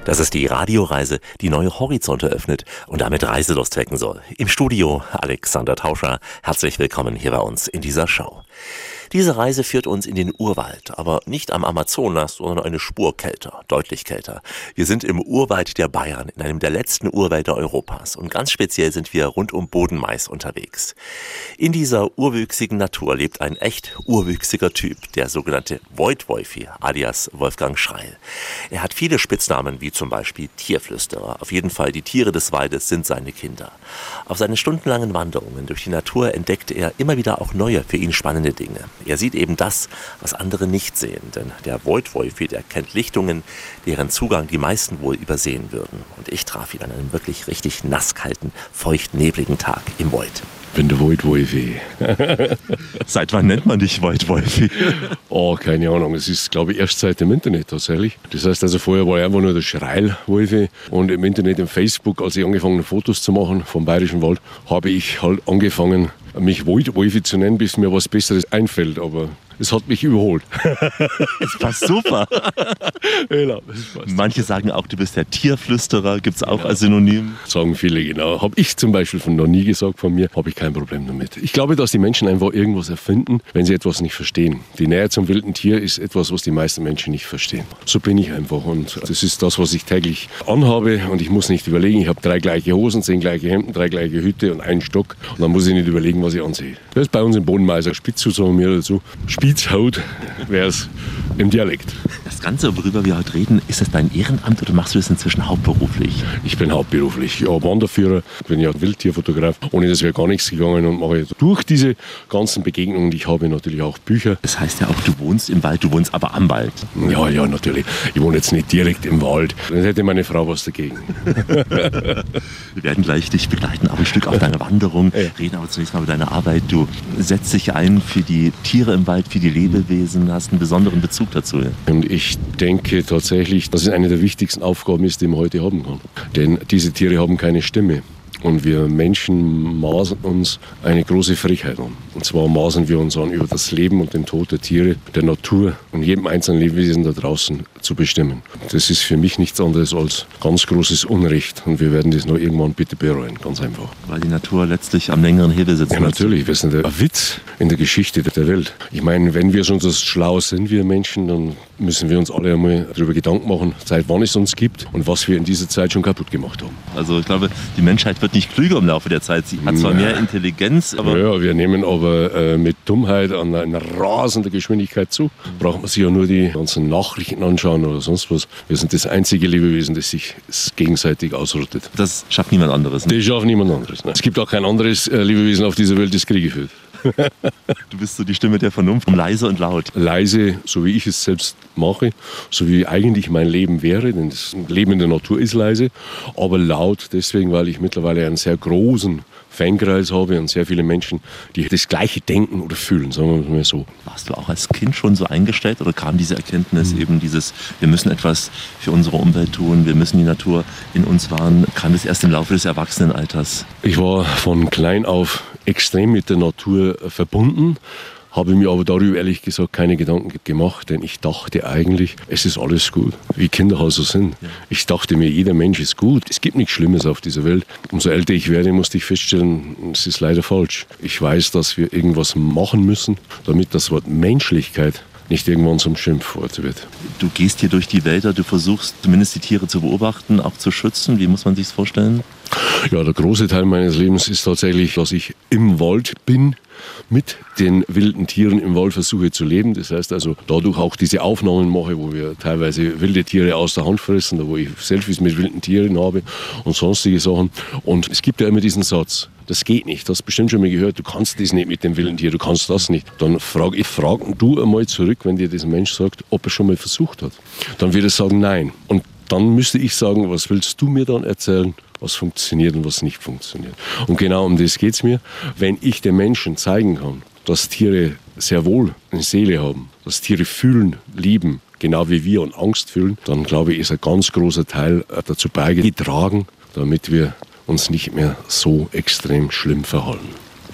Das ist die Radioreise, die neue Horizonte öffnet und damit Reiselust wecken soll. Im Studio Alexander Tauscher. Herzlich willkommen hier bei uns in dieser Show. Diese Reise führt uns in den Urwald, aber nicht am Amazonas, sondern eine Spur kälter, deutlich kälter. Wir sind im Urwald der Bayern, in einem der letzten Urwälder Europas und ganz speziell sind wir rund um Bodenmais unterwegs. In dieser urwüchsigen Natur lebt ein echt urwüchsiger Typ, der sogenannte Woitwolfi, alias Wolfgang Schreil. Er hat viele Spitznamen, wie zum Beispiel Tierflüsterer. Auf jeden Fall, die Tiere des Waldes sind seine Kinder. Auf seinen stundenlangen Wanderungen durch die Natur entdeckt er immer wieder auch neue, für ihn spannende Dinge. Er sieht eben das, was andere nicht sehen, denn der Woitwolfi, der kennt Lichtungen, deren Zugang die meisten wohl übersehen würden. Und ich traf ihn an einem wirklich richtig nasskalten, feucht-nebligen Tag im Wald. Ich bin der Woitwolfi. Seit wann nennt man dich Woitwolfi? Oh, keine Ahnung. Es ist, glaube ich, erst seit dem Internet tatsächlich. Das heißt also, vorher war ich einfach nur der Schreilwolfi. Und im Internet, im Facebook, als ich angefangen habe, Fotos zu machen vom Bayerischen Wald, habe ich halt angefangen, mich Woitwolfi zu nennen, bis mir was Besseres einfällt. Aber es hat mich überholt. Das passt super. Genau, das passt. Manche sagen auch, du bist der Tierflüsterer. Gibt es auch als Synonym? Sagen viele, genau. Habe ich zum Beispiel noch nie gesagt von mir, habe ich kein Problem damit. Ich glaube, dass die Menschen einfach irgendwas erfinden, wenn sie etwas nicht verstehen. Die Nähe zum wilden Tier ist etwas, was die meisten Menschen nicht verstehen. So bin ich einfach und das ist das, was ich täglich anhabe und ich muss nicht überlegen, ich habe 3 gleiche Hosen, 10 gleiche Hemden, 3 gleiche Hüte und einen Stock und dann muss ich nicht überlegen, was ich ansehe. Das ist bei uns im Bodenmais Spitzhut, sagen wir dazu. Spitzhaut wäre es im Dialekt. Das Ganze, worüber wir heute reden, ist das dein Ehrenamt oder machst du das inzwischen hauptberuflich? Ich bin hauptberuflich. Ja, Wanderführer, ich bin ja Wildtierfotograf. Ohne das wäre gar nichts gegangen und mache durch diese ganzen Begegnungen, die ich habe, natürlich auch Bücher. Das heißt ja auch, du wohnst im Wald, du wohnst aber am Wald. Ja, natürlich. Ich wohne jetzt nicht direkt im Wald. Dann hätte meine Frau was dagegen. Wir werden gleich dich begleiten, auch ein Stück auf deine Wanderung. Reden aber zunächst mal über deine Arbeit. Du setzt dich ein für die Tiere im Wald, für die Lebewesen, hast einen besonderen Bezug dazu. Und ich denke tatsächlich, dass es eine der wichtigsten Aufgaben ist, die man heute haben kann. Denn diese Tiere haben keine Stimme. Und wir Menschen maßen uns eine große Frechheit an. Und zwar maßen wir uns an, über das Leben und den Tod der Tiere, der Natur und jedem einzelnen Lebewesen da draußen zu bestimmen. Das ist für mich nichts anderes als ganz großes Unrecht. Und wir werden das noch irgendwann bitte bereuen, ganz einfach. Weil die Natur letztlich am längeren Hebel sitzt. Ja, natürlich. Wir sind ein Witz in der Geschichte der Welt. Ich meine, wenn wir schon so schlau sind, wir Menschen, dann müssen wir uns alle einmal darüber Gedanken machen, seit wann es uns gibt und was wir in dieser Zeit schon kaputt gemacht haben. Also ich glaube, die Menschheit wird nicht klüger im Laufe der Zeit. Sie hat zwar mehr Intelligenz, aber... Ja, wir nehmen aber mit Dummheit an einer rasenden Geschwindigkeit zu. Braucht man sich ja nur die ganzen Nachrichten anschauen oder sonst was. Wir sind das einzige Lebewesen, das sich gegenseitig ausrottet. Das schafft niemand anderes. Ne? Das schafft niemand anderes. Ne? Es gibt auch kein anderes Lebewesen auf dieser Welt, das Kriege führt. Du bist so die Stimme der Vernunft, leise und laut. Leise, so wie ich es selbst mache, so wie eigentlich mein Leben wäre, denn das Leben in der Natur ist leise, aber laut deswegen, weil ich mittlerweile einen sehr großen Fankreis habe und sehr viele Menschen, die das Gleiche denken oder fühlen, sagen wir mal so. Warst du auch als Kind schon so eingestellt oder kam diese Erkenntnis eben dieses, wir müssen etwas für unsere Umwelt tun, wir müssen die Natur in uns wahren, kam das erst im Laufe des Erwachsenenalters? Ich war von klein auf extrem mit der Natur verbunden, habe mir aber darüber ehrlich gesagt keine Gedanken gemacht, denn ich dachte eigentlich, es ist alles gut, wie Kinder halt so sind. Ja. Ich dachte mir, jeder Mensch ist gut, es gibt nichts Schlimmes auf dieser Welt. Umso älter ich werde, musste ich feststellen, es ist leider falsch. Ich weiß, dass wir irgendwas machen müssen, damit das Wort Menschlichkeit nicht irgendwann zum Schimpfwort wird. Du gehst hier durch die Wälder, du versuchst zumindest die Tiere zu beobachten, auch zu schützen. Wie muss man sich das vorstellen? Ja, der große Teil meines Lebens ist tatsächlich, dass ich im Wald bin, mit den wilden Tieren im Wald versuche zu leben. Das heißt also, dadurch auch diese Aufnahmen mache, wo wir teilweise wilde Tiere aus der Hand fressen, wo ich Selfies mit wilden Tieren habe und sonstige Sachen. Und es gibt ja immer diesen Satz, das geht nicht. Du hast bestimmt schon mal gehört, du kannst das nicht mit dem wilden Tier, du kannst das nicht. Dann frage du einmal zurück, wenn dir das ein Mensch sagt, ob er schon mal versucht hat. Dann wird er sagen, nein. Und dann müsste ich sagen, was willst du mir dann erzählen, was funktioniert und was nicht funktioniert. Und genau um das geht es mir. Wenn ich den Menschen zeigen kann, dass Tiere sehr wohl eine Seele haben, dass Tiere fühlen, lieben, genau wie wir und Angst fühlen, dann glaube ich, ist ein ganz großer Teil dazu beigetragen, damit wir uns nicht mehr so extrem schlimm verhalten.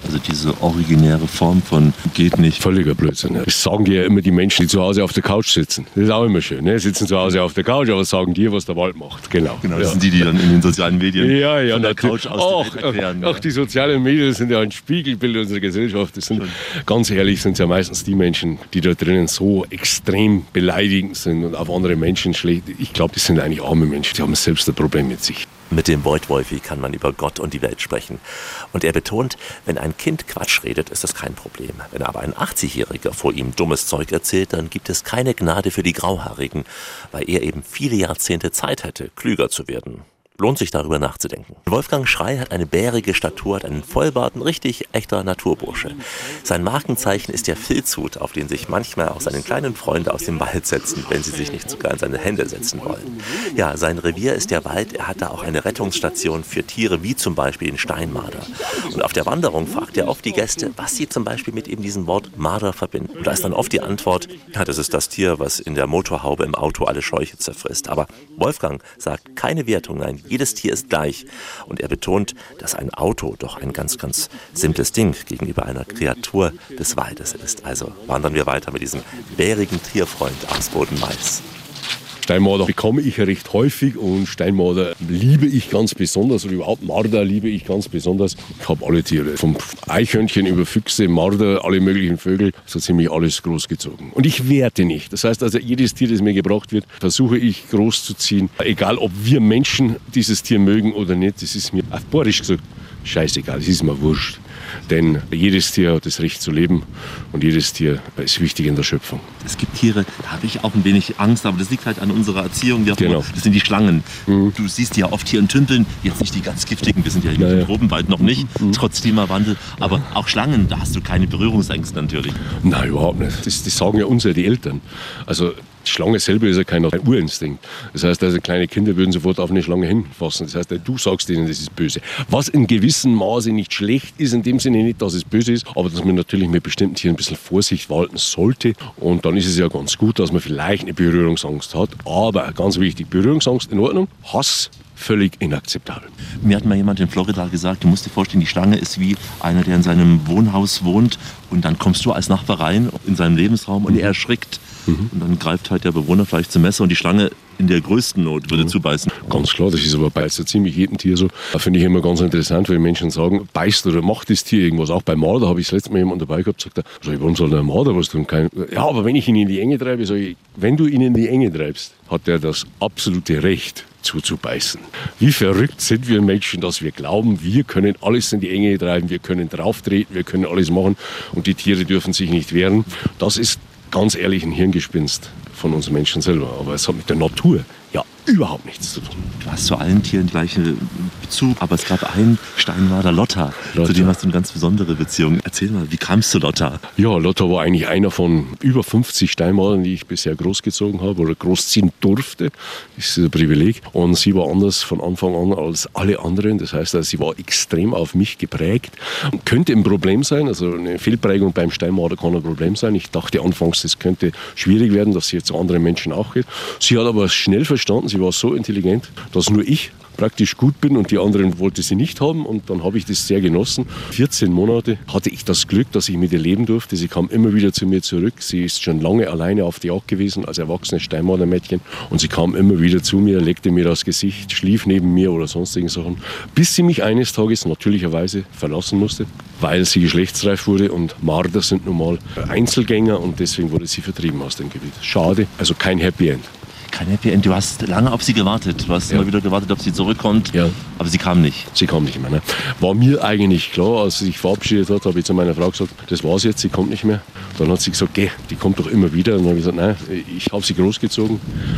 Also diese originäre Form von geht nicht. Völliger Blödsinn. Das sagen dir ja immer die Menschen, die zu Hause auf der Couch sitzen. Das ist auch immer schön. Ne? Sitzen zu Hause auf der Couch, aber sagen dir, was der Wald macht. Genau. Das sind die dann in den sozialen Medien von der Couch aus der Welt erklären. Auch die sozialen Medien sind ja ein Spiegelbild unserer Gesellschaft. Das sind, ganz ehrlich, sind es ja meistens die Menschen, die da drinnen so extrem beleidigend sind und auf andere Menschen schlecht. Ich glaube, das sind eigentlich arme Menschen, die haben selbst ein Problem mit sich. Mit dem Voit-Wolfi kann man über Gott und die Welt sprechen. Und er betont, wenn ein Kind Quatsch redet, ist das kein Problem. Wenn aber ein 80-Jähriger vor ihm dummes Zeug erzählt, dann gibt es keine Gnade für die Grauhaarigen, weil er eben viele Jahrzehnte Zeit hätte, klüger zu werden. Lohnt sich darüber nachzudenken. Wolfgang Schrey hat eine bärige Statur, hat einen Vollbart, ein richtig echter Naturbursche. Sein Markenzeichen ist der Filzhut, auf den sich manchmal auch seine kleinen Freunde aus dem Wald setzen, wenn sie sich nicht sogar in seine Hände setzen wollen. Ja, sein Revier ist der Wald. Er hat da auch eine Rettungsstation für Tiere, wie zum Beispiel den Steinmarder. Und auf der Wanderung fragt er oft die Gäste, was sie zum Beispiel mit eben diesem Wort Marder verbinden. Und da ist dann oft die Antwort, ja, das ist das Tier, was in der Motorhaube im Auto alle Schläuche zerfrisst. Aber Wolfgang sagt keine Wertung, nein, jedes Tier ist gleich. Und er betont, dass ein Auto doch ein ganz, ganz simples Ding gegenüber einer Kreatur des Waldes ist. Also wandern wir weiter mit diesem bärigen Tierfreund aus Bodenmais. Steinmarder bekomme ich recht häufig und Steinmarder liebe ich ganz besonders oder überhaupt Marder liebe ich ganz besonders. Ich habe alle Tiere, vom Eichhörnchen über Füchse, Marder, alle möglichen Vögel, so ziemlich alles großgezogen. Und ich werte nicht. Das heißt also, jedes Tier, das mir gebracht wird, versuche ich groß zu ziehen. Egal, ob wir Menschen dieses Tier mögen oder nicht, das ist mir auf Borisch gesagt scheißegal, das ist mir wurscht. Denn jedes Tier hat das Recht zu leben und jedes Tier ist wichtig in der Schöpfung. Es gibt Tiere, da habe ich auch ein wenig Angst, aber das liegt halt an unserer Erziehung. Genau. Das sind die Schlangen. Du siehst die ja oft hier in Tümpeln, jetzt nicht die ganz giftigen, wir sind ja hier im Tropenwald noch nicht, trotz Klimawandel. Aber auch Schlangen, da hast du keine Berührungsängste natürlich. Nein, überhaupt nicht. Das sagen ja uns ja die Eltern. Also die Schlange selber ist ja kein Urinstinkt. Das heißt, also kleine Kinder würden sofort auf eine Schlange hinfassen. Das heißt, du sagst ihnen, das ist böse. Was in gewissem Maße nicht schlecht ist, in dem Sinne nicht, dass es böse ist, aber dass man natürlich mit bestimmten Tieren ein bisschen Vorsicht walten sollte. Und dann ist es ja ganz gut, dass man vielleicht eine Berührungsangst hat. Aber ganz wichtig, Berührungsangst in Ordnung, Hass völlig inakzeptabel. Mir hat mal jemand in Florida gesagt, du musst dir vorstellen, die Schlange ist wie einer, der in seinem Wohnhaus wohnt und dann kommst du als Nachbar rein in seinen Lebensraum und er erschrickt. Und dann greift halt der Bewohner vielleicht zum Messer und die Schlange in der größten Not würde zubeißen. Ganz klar, das ist aber bei so ziemlich jedem Tier so. Da finde ich immer ganz interessant, wenn Menschen sagen, beißt oder macht das Tier irgendwas. Auch bei Marder habe ich das letzte Mal jemanden dabei gehabt, sagt er, warum soll der Marder was tun? Ja, aber wenn ich ihn in die Enge treibe, sage ich, wenn du ihn in die Enge treibst, hat er das absolute Recht zuzubeißen. Wie verrückt sind wir Menschen, dass wir glauben, wir können alles in die Enge treiben, wir können drauftreten, wir können alles machen und die Tiere dürfen sich nicht wehren. Das ist ganz ehrlich ein Hirngespinst von uns Menschen selber. Aber es hat mit der Natur ja überhaupt nichts zu tun. Du hast zu allen Tieren gleichen Bezug, aber es gab einen Steinmarder, Lotta. Zu dem hast du eine ganz besondere Beziehung. Erzähl mal, wie kam es zu Lotta? Ja, Lotta war eigentlich einer von über 50 Steinmardern, die ich bisher großgezogen habe oder großziehen durfte. Das ist ein Privileg. Und sie war anders von Anfang an als alle anderen. Das heißt, sie war extrem auf mich geprägt. Könnte ein Problem sein, also eine Fehlprägung beim Steinmarder kann ein Problem sein. Ich dachte anfangs, das könnte schwierig werden, dass sie jetzt zu anderen Menschen auch geht. Sie hat aber schnell verstanden, sie war so intelligent, dass nur ich praktisch gut bin und die anderen wollte sie nicht haben und dann habe ich das sehr genossen. 14 Monate hatte ich das Glück, dass ich mit ihr leben durfte. Sie kam immer wieder zu mir zurück. Sie ist schon lange alleine auf die Jagd gewesen als erwachsenes Steinmardermädchen und sie kam immer wieder zu mir, legte mir das Gesicht, schlief neben mir oder sonstigen Sachen, bis sie mich eines Tages natürlicherweise verlassen musste, weil sie geschlechtsreif wurde und Marder sind nun mal Einzelgänger und deswegen wurde sie vertrieben aus dem Gebiet. Schade, also kein Happy End. Kein Happy End. Du hast lange auf sie gewartet. Du hast immer wieder gewartet, ob sie zurückkommt. Ja. Aber sie kam nicht. Sie kam nicht mehr. Ne? War mir eigentlich klar, als sie sich verabschiedet hat, habe ich zu meiner Frau gesagt, das war's jetzt, sie kommt nicht mehr. Dann hat sie gesagt, geh, die kommt doch immer wieder. Und dann habe ich gesagt, nein, ich habe sie großgezogen.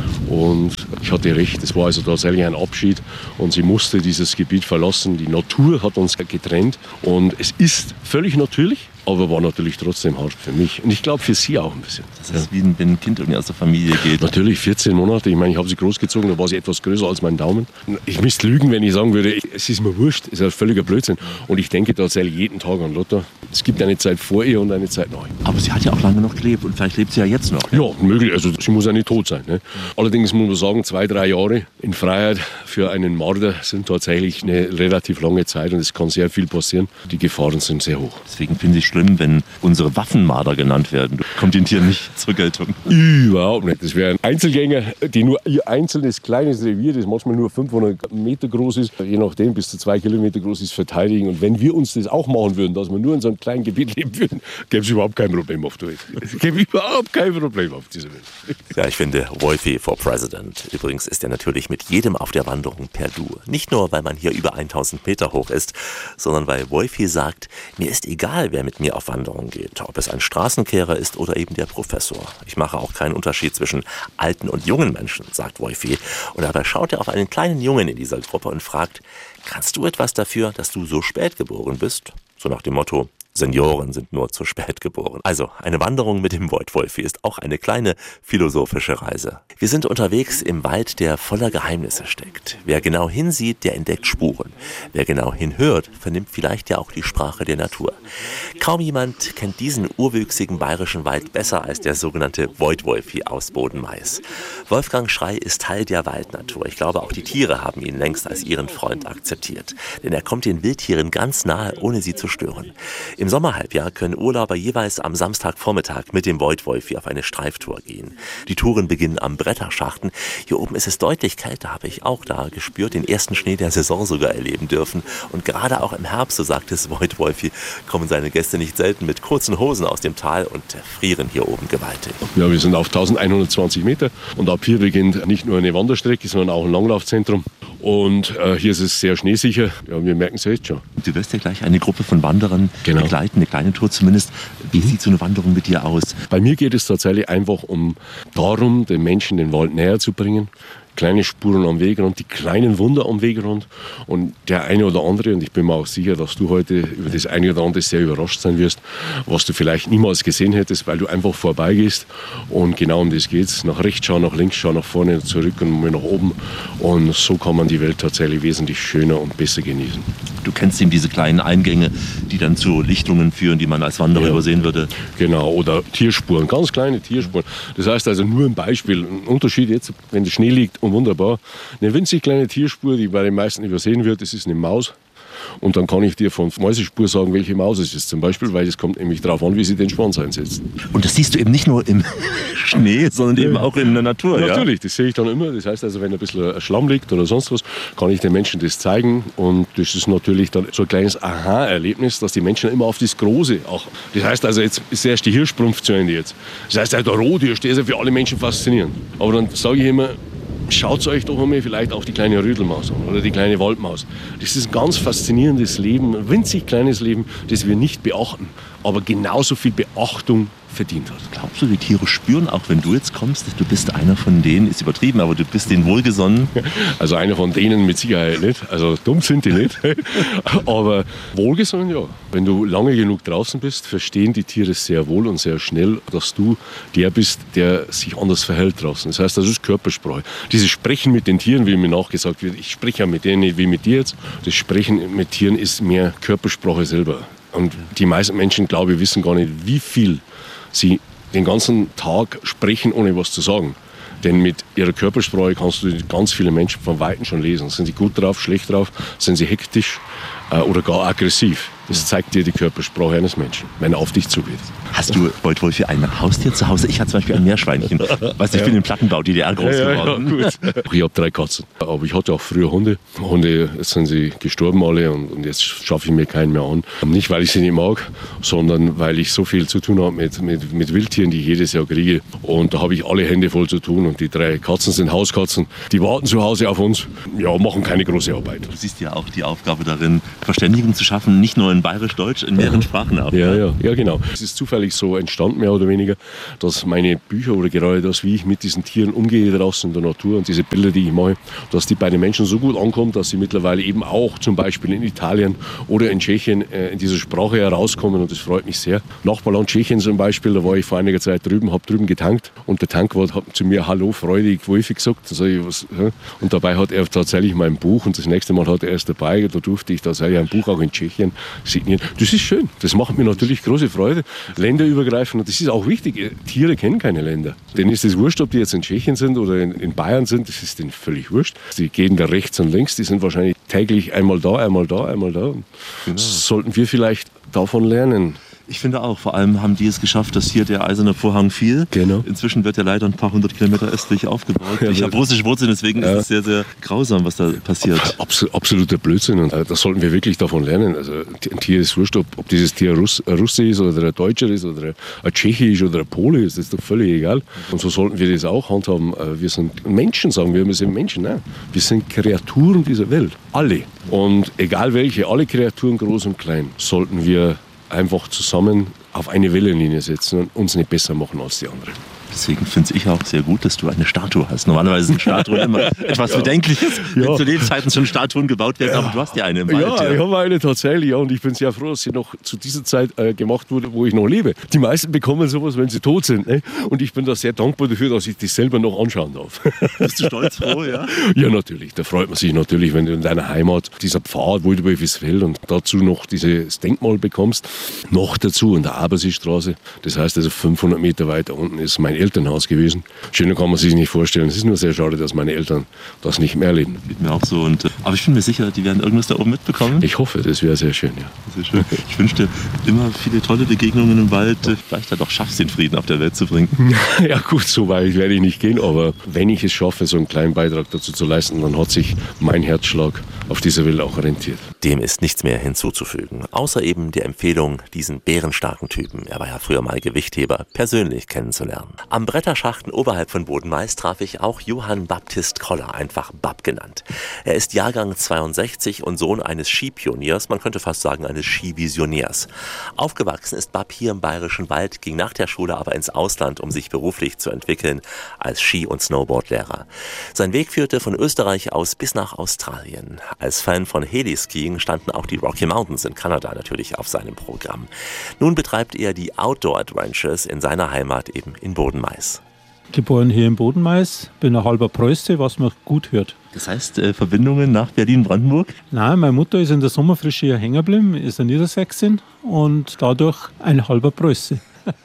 Und ich hatte recht, es war also tatsächlich ein Abschied. Und sie musste dieses Gebiet verlassen. Die Natur hat uns getrennt. Und es ist völlig natürlich. Aber war natürlich trotzdem hart für mich. Und ich glaube für sie auch ein bisschen. Das ist wie wenn ein Kind irgendwie aus der Familie geht. Natürlich, 14 Monate. Ich meine, ich habe sie großgezogen, da war sie etwas größer als mein Daumen. Ich müsste lügen, wenn ich sagen würde, es ist mir wurscht, es ist ein völliger Blödsinn. Und ich denke tatsächlich jeden Tag an Lotta. Es gibt eine Zeit vor ihr und eine Zeit nach ihr. Aber sie hat ja auch lange noch gelebt und vielleicht lebt sie ja jetzt noch. Ja, möglich. Also sie muss ja nicht tot sein. Ne? Allerdings muss man sagen, 2-3 Jahre in Freiheit für einen Mörder sind tatsächlich eine relativ lange Zeit und es kann sehr viel passieren. Die Gefahren sind sehr hoch. Deswegen finde ich es schlimm, wenn unsere Waffenmarder genannt werden. Kommt den Tieren nicht zur Geltung. Überhaupt nicht. Das wären Einzelgänger, die nur ihr einzelnes kleines Revier, das manchmal nur 500 Meter groß ist, je nachdem bis zu 2 Kilometer groß ist, verteidigen. Und wenn wir uns das auch machen würden, dass wir nur in so einem kleinen Gebiet leben würden, gäbe es überhaupt kein Problem auf der Welt. Es gäbe überhaupt kein Problem auf dieser Welt. Ja, ich finde Wolfi for President. Übrigens ist er natürlich mit jedem auf der Wanderung per Du. Nicht nur, weil man hier über 1000 Meter hoch ist, sondern weil Wolfi sagt, mir ist egal, wer mit mir auf Wanderung geht. Ob es ein Straßenkehrer ist oder eben der Professor. Ich mache auch keinen Unterschied zwischen alten und jungen Menschen, sagt Wolfi. Und dabei schaut er auf einen kleinen Jungen in dieser Gruppe und fragt, kannst du etwas dafür, dass du so spät geboren bist? So nach dem Motto, Senioren sind nur zu spät geboren. Also, eine Wanderung mit dem Wolfi ist auch eine kleine philosophische Reise. Wir sind unterwegs im Wald, der voller Geheimnisse steckt. Wer genau hinsieht, der entdeckt Spuren. Wer genau hinhört, vernimmt vielleicht ja auch die Sprache der Natur. Kaum jemand kennt diesen urwüchsigen bayerischen Wald besser als der sogenannte Wolfi aus Bodenmais. Wolfgang Schrey ist Teil der Waldnatur. Ich glaube, auch die Tiere haben ihn längst als ihren Freund akzeptiert. Denn er kommt den Wildtieren ganz nahe, ohne sie zu stören. Im Sommerhalbjahr können Urlauber jeweils am Samstagvormittag mit dem Wolfi auf eine Streiftour gehen. Die Touren beginnen am Bretterschachten. Hier oben ist es deutlich kälter, habe ich auch da gespürt, den ersten Schnee der Saison sogar erleben dürfen. Und gerade auch im Herbst, so sagt es Wolfi, kommen seine Gäste nicht selten mit kurzen Hosen aus dem Tal und frieren hier oben gewaltig. Ja, wir sind auf 1120 Meter und ab hier beginnt nicht nur eine Wanderstrecke, sondern auch ein Langlaufzentrum. Und hier ist es sehr schneesicher. Ja, wir merken es ja jetzt schon. Du wirst ja gleich eine Gruppe von Wanderern begleiten, eine kleine Tour zumindest. Wie sieht so eine Wanderung mit dir aus? Bei mir geht es tatsächlich einfach darum, den Menschen den Wald näher zu bringen. Kleine Spuren am Wegrand, die kleinen Wunder am Wegrand. Und der eine oder andere, und ich bin mir auch sicher, dass du heute über das eine oder andere sehr überrascht sein wirst, was du vielleicht niemals gesehen hättest, weil du einfach vorbeigehst. Und genau um das geht's. Nach rechts schauen, nach links schauen, nach vorne, zurück und mal nach oben. Und so kann man die Welt tatsächlich wesentlich schöner und besser genießen. Du kennst eben diese kleinen Eingänge, die dann zu Lichtungen führen, die man als Wanderer übersehen würde. Genau, oder Tierspuren, ganz kleine Tierspuren. Das heißt also nur ein Beispiel, ein Unterschied jetzt, wenn der Schnee liegt, und wunderbar. Eine winzig kleine Tierspur, die bei den meisten übersehen wird, das ist eine Maus. Und dann kann ich dir von Mäusespur sagen, welche Maus es ist zum Beispiel, weil es kommt nämlich darauf an, wie sie den Schwanz einsetzt. Und das siehst du eben nicht nur im Schnee, sondern eben auch in der Natur. Natürlich, das sehe ich dann immer. Das heißt also, wenn ein bisschen Schlamm liegt oder sonst was, kann ich den Menschen das zeigen. Und das ist natürlich dann so ein kleines Aha-Erlebnis, dass die Menschen immer auf das Große achten. Das heißt also, jetzt ist erst die Hirschsprumpf zu Ende jetzt. Das heißt, der Rothirsch, der ist ja für alle Menschen faszinierend. Aber dann sage ich immer, schaut euch doch einmal vielleicht auch die kleine Rödelmaus an oder die kleine Waldmaus. Das ist ein ganz faszinierendes Leben, ein winzig kleines Leben, das wir nicht beachten, aber genauso viel Beachtung verdient hat. Glaubst du, die Tiere spüren, auch wenn du jetzt kommst, du bist einer von denen, ist übertrieben, aber du bist denen wohlgesonnen? Also einer von denen mit Sicherheit nicht, also dumm sind die nicht, aber wohlgesonnen ja. Wenn du lange genug draußen bist, verstehen die Tiere sehr wohl und sehr schnell, dass du der bist, der sich anders verhält draußen. Das heißt, das ist Körpersprache. Dieses Sprechen mit den Tieren, wie mir nachgesagt wird, ich spreche ja mit denen wie mit dir jetzt, das Sprechen mit Tieren ist mehr Körpersprache selber. Und die meisten Menschen, glaube ich, wissen gar nicht, wie viel sie den ganzen Tag sprechen, ohne was zu sagen. Denn mit ihrer Körpersprache kannst du ganz viele Menschen von Weitem schon lesen. Sind sie gut drauf, schlecht drauf, sind sie hektisch oder gar aggressiv. Das zeigt dir die Körpersprache eines Menschen, wenn er auf dich zugeht. Hast du, Wolfi, ein Haustier zu Hause? Ich hatte zum Beispiel ein Meerschweinchen. Weißt du, ich bin in Plattenbau, DDR groß geworden. Ja, gut. Ich habe 3 Katzen. Aber ich hatte auch früher Hunde. Hunde, jetzt sind sie gestorben alle und jetzt schaffe ich mir keinen mehr an. Nicht, weil ich sie nicht mag, sondern weil ich so viel zu tun habe mit Wildtieren, die ich jedes Jahr kriege. Und da habe ich alle Hände voll zu tun. Und die 3 Katzen sind Hauskatzen. Die warten zu Hause auf uns. Ja, machen keine große Arbeit. Du siehst ja auch die Aufgabe darin, Verständigung zu schaffen, nicht nur in Bayerisch, Deutsch, in mehreren Sprachen auch. Ja, genau. Es ist zufällig so entstanden, mehr oder weniger, dass meine Bücher oder gerade das, wie ich mit diesen Tieren umgehe draußen in der Natur und diese Bilder, die ich mache, dass die bei den Menschen so gut ankommen, dass sie mittlerweile eben auch zum Beispiel in Italien oder in Tschechien in dieser Sprache herauskommen und das freut mich sehr. Nachbarland Tschechien zum Beispiel, da war ich vor einiger Zeit drüben, habe drüben getankt und der Tankwart hat zu mir "Hallo, freudig Wolfi" gesagt. Und dabei hat er tatsächlich mein Buch und das nächste Mal hat er es dabei, da durfte ich tatsächlich ein Buch auch in Tschechien signieren. Das ist schön, das macht mir natürlich große Freude. Länderübergreifend, und das ist auch wichtig, Tiere kennen keine Länder. Denen ist es wurscht, ob die jetzt in Tschechien sind oder in Bayern sind, das ist denen völlig wurscht. Die gehen da rechts und links, die sind wahrscheinlich täglich einmal da, einmal da, einmal da. Genau. Sollten wir vielleicht davon lernen. Ich finde auch, vor allem haben die es geschafft, dass hier der eiserne Vorhang fiel. Genau. Inzwischen wird er leider ein paar hundert Kilometer östlich aufgebaut. Ich habe russische Wurzeln, deswegen ist es sehr, sehr grausam, was da passiert. Absoluter Blödsinn und da sollten wir wirklich davon lernen. Also ein Tier ist wurscht, ob dieses Tier Russe ist oder ein Deutscher ist oder ein Tscheche ist oder ein Pole ist, das ist doch völlig egal. Und so sollten wir das auch handhaben. Wir sind Menschen, sagen wir sind Menschen. Nein, wir sind Kreaturen dieser Welt, alle. Und egal welche, alle Kreaturen, groß und klein, sollten wir einfach zusammen auf eine Wellenlinie setzen und uns nicht besser machen als die anderen. Deswegen finde ich auch sehr gut, dass du eine Statue hast. Normalerweise sind Statuen immer etwas Bedenkliches, wenn zu Lebzeiten schon Statuen gebaut werden, aber du hast ja eine im Wald. Ja, ich habe eine tatsächlich und ich bin sehr froh, dass sie noch zu dieser Zeit gemacht wurde, wo ich noch lebe. Die meisten bekommen sowas, wenn sie tot sind. Ne? Und ich bin da sehr dankbar dafür, dass ich das selber noch anschauen darf. Bist du stolz, froh, ja? Ja, natürlich. Da freut man sich natürlich, wenn du in deiner Heimat dieser Pfad Wildwolfisfeld und dazu noch dieses Denkmal bekommst. Noch dazu in der Aberseestraße. Das heißt also 500 Meter weiter unten ist mein Elternhaus gewesen. Schöner kann man sich nicht vorstellen. Es ist nur sehr schade, dass meine Eltern das nicht mehr erleben. Geht mir auch so. Aber ich bin mir sicher, die werden irgendwas da oben mitbekommen. Ich hoffe, das wäre sehr schön, ja. Sehr schön. Ich wünsche dir immer viele tolle Begegnungen im Wald. Vielleicht dann doch schaffst, den Frieden auf der Welt zu bringen. Ja gut, so weit werde ich nicht gehen. Aber wenn ich es schaffe, so einen kleinen Beitrag dazu zu leisten, dann hat sich mein Herzschlag auf dieser Welt auch rentiert. Dem ist nichts mehr hinzuzufügen. Außer eben der Empfehlung, diesen bärenstarken Typen, er war ja früher mal Gewichtheber, persönlich kennenzulernen. Am Bretterschachten oberhalb von Bodenmais traf ich auch Johann Baptist Koller, einfach Bab genannt. Er ist Jahrgang 62 und Sohn eines Skipioniers, man könnte fast sagen eines Skivisionärs. Aufgewachsen ist Bab hier im Bayerischen Wald, ging nach der Schule aber ins Ausland, um sich beruflich zu entwickeln als Ski- und Snowboardlehrer. Sein Weg führte von Österreich aus bis nach Australien. Als Fan von Heliskiing standen auch die Rocky Mountains in Kanada natürlich auf seinem Programm. Nun betreibt er die Outdoor Adventures in seiner Heimat eben in Bodenmais. Geboren hier in Bodenmais, bin ein halber Preuße, was man gut hört. Das heißt, Verbindungen nach Berlin-Brandenburg? Nein, meine Mutter ist in der Sommerfrische hier hängen geblieben, ist eine Niedersächsin und dadurch ein halber Preuße.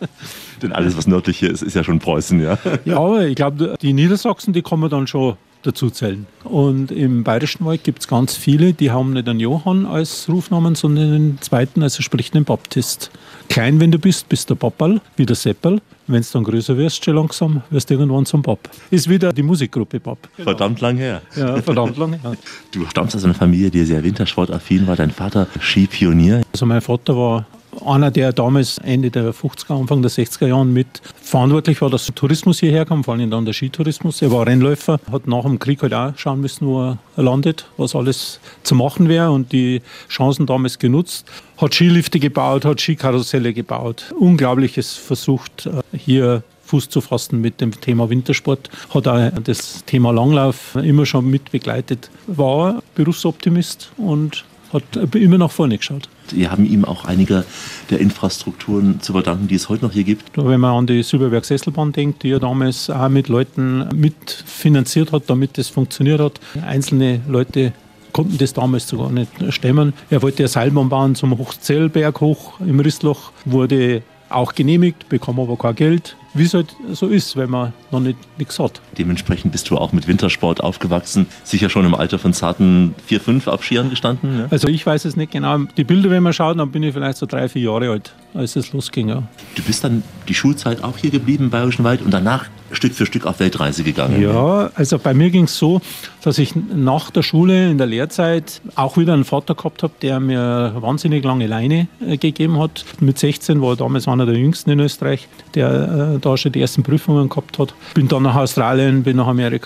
Denn alles, was nördlich hier ist, ist ja schon Preußen, ja? Ja, aber ich glaube, die Niedersachsen, die kann man dann schon dazu zählen. Und im Bayerischen Wald gibt es ganz viele, die haben nicht einen Johann als Rufnamen, sondern den zweiten, also sprich den Baptist. Klein, wenn du bist der Papperl, wie der Seppel. Wenn du dann größer wirst, schon langsam, wirst du irgendwann zum Bab. Ist wieder die Musikgruppe Bab. Genau. Verdammt lang her. Ja, verdammt lang her. Du stammst aus einer Familie, die sehr wintersportaffin war. Dein Vater Skipionier. Also mein Vater war einer, der damals Ende der 50er, Anfang der 60er Jahren mit verantwortlich war, dass der Tourismus hierher kam, vor allem dann der Skitourismus. Er war Rennläufer, hat nach dem Krieg halt auch schauen müssen, wo er landet, was alles zu machen wäre und die Chancen damals genutzt. Hat Skilifte gebaut, hat Skikarusselle gebaut. Unglaubliches versucht, hier Fuß zu fassen mit dem Thema Wintersport. Hat auch das Thema Langlauf immer schon mit begleitet. War Berufsoptimist und hat immer nach vorne geschaut. Wir haben ihm auch einige der Infrastrukturen zu verdanken, die es heute noch hier gibt. Wenn man an die Silberberg-Sesselbahn denkt, die er damals auch mit Leuten mitfinanziert hat, damit das funktioniert hat. Einzelne Leute konnten das damals sogar nicht stemmen. Er wollte eine Seilbahn bauen zum Hochzellberg hoch im Rissloch, wurde auch genehmigt, bekam aber kein Geld. Wie es halt so ist, wenn man noch nichts hat. Dementsprechend bist du auch mit Wintersport aufgewachsen, sicher schon im Alter von zarten 4, 5 auf Skiern gestanden? Ja? Also ich weiß es nicht genau. Die Bilder, wenn man schaut, dann bin ich vielleicht so 3, 4 Jahre alt, als es losging. Ja. Du bist dann die Schulzeit auch hier geblieben im Bayerischen Wald und danach Stück für Stück auf Weltreise gegangen? Ja, also bei mir ging es so, dass ich nach der Schule in der Lehrzeit auch wieder einen Vater gehabt habe, der mir wahnsinnig lange Leine gegeben hat. Mit 16 war damals einer der Jüngsten in Österreich, der da schon die ersten Prüfungen gehabt hat. Bin dann nach Australien, bin nach Amerika.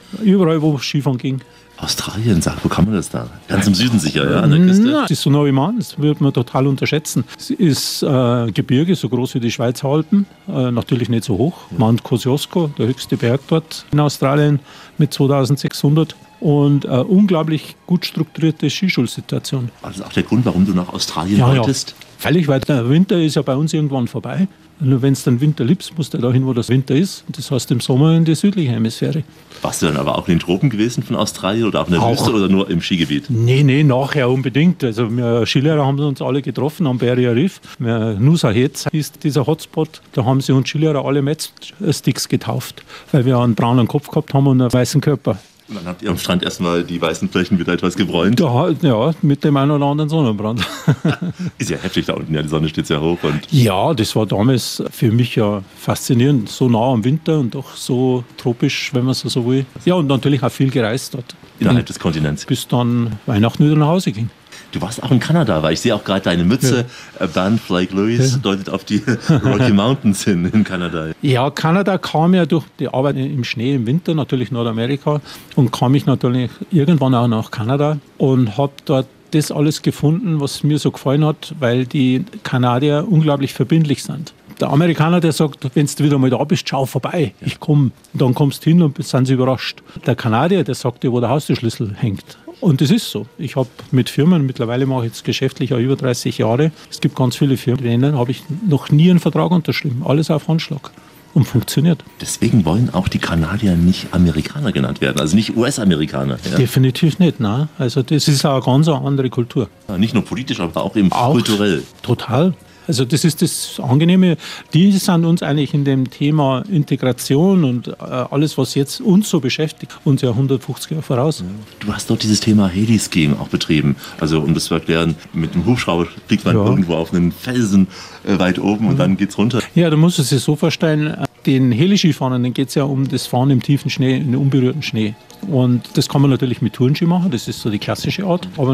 Überall, wo Skifahren ging. Australien, wo kann man das da? Ganz im Süden sicher, ja, an der Küste? Nein, das ist so nah wie man, das wird man total unterschätzen. Es ist Gebirge, so groß wie die Schweizer Alpen, natürlich nicht so hoch. Mount Kosciuszko, der höchste Berg dort in Australien mit 2600. Und eine unglaublich gut strukturierte Skischulsituation. War das auch der Grund, warum du nach Australien wolltest? Ja. Völlig, weil der Winter ist ja bei uns irgendwann vorbei. Nur wenn es den Winter liebst, musst du dahin, wo das Winter ist. Das heißt im Sommer in die südliche Hemisphäre. Warst du dann aber auch in den Tropen gewesen von Australien oder auch in der Wüste oder nur im Skigebiet? Nee, nachher unbedingt. Also wir Skilehrer haben uns alle getroffen am Barrier Reef. Nusa Heads hieß dieser Hotspot. Da haben sie uns Skilehrer alle Matchsticks getauft, weil wir einen braunen Kopf gehabt haben und einen weißen Körper. Und dann habt ihr am Strand erstmal die weißen Flächen wieder etwas gebräunt? Ja, mit dem einen oder anderen Sonnenbrand. Ist ja heftig da unten, ja, die Sonne steht sehr hoch. Und ja, das war damals für mich ja faszinierend. So nah am Winter und doch so tropisch, wenn man so will. Ja, und natürlich auch viel gereist dort. Innerhalb des Kontinents. Bis dann Weihnachten wieder nach Hause ging. Du warst auch in Kanada, weil ich sehe auch gerade deine Mütze. Ja. Banff Lake Louise deutet auf die Rocky Mountains hin in Kanada. Ja, Kanada kam ja durch die Arbeit im Schnee im Winter, natürlich Nordamerika, und kam ich natürlich irgendwann auch nach Kanada und habe dort das alles gefunden, was mir so gefallen hat, weil die Kanadier unglaublich verbindlich sind. Der Amerikaner, der sagt, wenn du wieder mal da bist, schau vorbei, ich komme. Dann kommst du hin und sind sie überrascht. Der Kanadier, der sagt dir, wo der Haustürschlüssel hängt. Und das ist so. Ich habe mit Firmen, mittlerweile mache ich jetzt geschäftlich auch über 30 Jahre, es gibt ganz viele Firmen, denen habe ich noch nie einen Vertrag unterschrieben. Alles auf Handschlag. Und funktioniert. Deswegen wollen auch die Kanadier nicht Amerikaner genannt werden, also nicht US-Amerikaner. Ja? Definitiv nicht, nein. Also das ist auch eine ganz andere Kultur. Ja, nicht nur politisch, aber auch eben kulturell. Total. Also das ist das Angenehme. Die sind uns eigentlich in dem Thema Integration und alles, was jetzt uns so beschäftigt, uns ja 150 Jahre voraus. Du hast dort dieses Thema Heli-Skiing auch betrieben. Also um das zu erklären, mit dem Hubschrauber fliegt man irgendwo auf einen Felsen weit oben und dann geht's runter. Ja, du musst es dir so vorstellen, den Heli-Skifahrern, denen geht es ja um das Fahren im tiefen Schnee, in unberührten Schnee. Und das kann man natürlich mit Tourenski machen, das ist so die klassische Art. Aber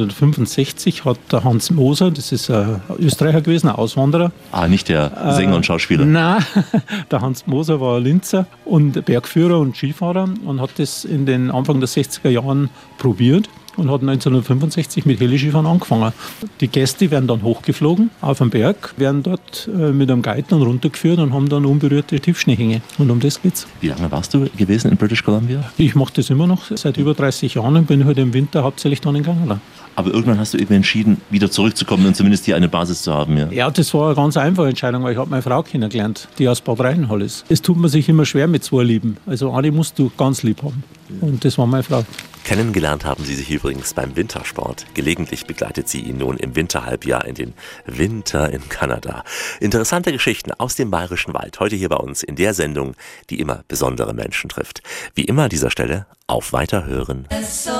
1965 hat der Hans Moser, das ist ein Österreicher gewesen, ein Auswanderer. Nicht der Sänger und Schauspieler. Nein, der Hans Moser war Linzer und Bergführer und Skifahrer und hat das in den Anfang der 60er Jahren probiert. Und hat 1965 mit Heli-Skifahren angefangen. Die Gäste werden dann hochgeflogen auf den Berg, werden dort mit einem Guide dann runtergeführt und haben dann unberührte Tiefschneehänge. Und um das geht's. Wie lange warst du gewesen in British Columbia? Ich mache das immer noch seit über 30 Jahren und bin heute im Winter hauptsächlich dann in Kanada. Aber irgendwann hast du eben entschieden, wieder zurückzukommen und zumindest hier eine Basis zu haben. Ja, das war eine ganz einfache Entscheidung, weil ich habe meine Frau kennengelernt, die aus Bad Reichenhall ist. Es tut man sich immer schwer mit zwei Lieben. Also eine musst du ganz lieb haben. Und das war meine Frau. Kennengelernt haben sie sich übrigens beim Wintersport. Gelegentlich begleitet sie ihn nun im Winterhalbjahr in den Winter in Kanada. Interessante Geschichten aus dem Bayerischen Wald. Heute hier bei uns in der Sendung, die immer besondere Menschen trifft. Wie immer an dieser Stelle auf Weiterhören.